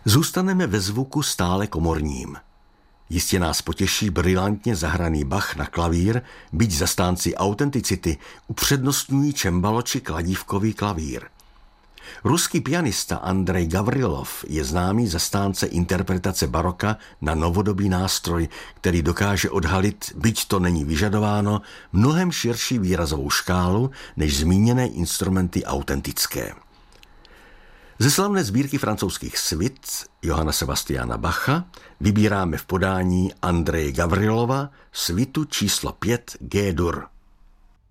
Zůstaneme ve zvuku stále komorním. Jistě nás potěší brilantně zahraný Bach na klavír, byť zastánci autenticity upřednostňují čembalo či kladívkový klavír. Ruský pianista Andrej Gavrilov je známý zastánce interpretace baroka na novodobý nástroj, který dokáže odhalit, byť to není vyžadováno, mnohem širší výrazovou škálu než zmíněné instrumenty autentické. Ze slavné sbírky francouzských svit Johanna Sebastiana Bacha vybíráme v podání Andreje Gavrilova svitu číslo 5 G-dur.